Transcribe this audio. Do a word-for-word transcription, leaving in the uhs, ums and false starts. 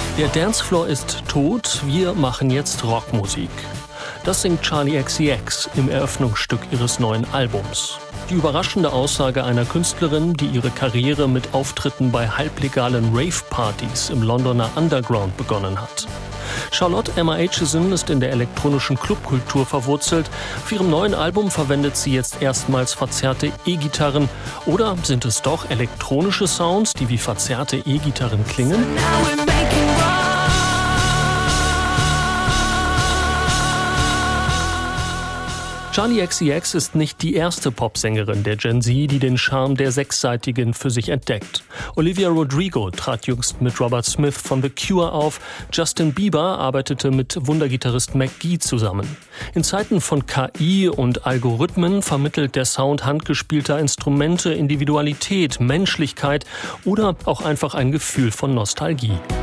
Der Dancefloor ist tot, wir machen jetzt Rockmusik. Das singt Charli X C X im Eröffnungsstück ihres neuen Albums. Die überraschende Aussage einer Künstlerin, die ihre Karriere mit Auftritten bei halblegalen Rave-Partys im Londoner Underground begonnen hat. Charlotte Emma Aitchison ist in der elektronischen Clubkultur verwurzelt. Für ihrem neuen Album verwendet sie jetzt erstmals verzerrte E-Gitarren. Oder sind es doch elektronische Sounds, die wie verzerrte E-Gitarren klingen? Charli X C X ist nicht die erste Popsängerin der Gen Z, die den Charme der Sechsseitigen für sich entdeckt. Olivia Rodrigo trat jüngst mit Robert Smith von The Cure auf. Justin Bieber arbeitete mit Wundergitarrist McGee zusammen. In Zeiten von K I und Algorithmen vermittelt der Sound handgespielter Instrumente Individualität, Menschlichkeit oder auch einfach ein Gefühl von Nostalgie.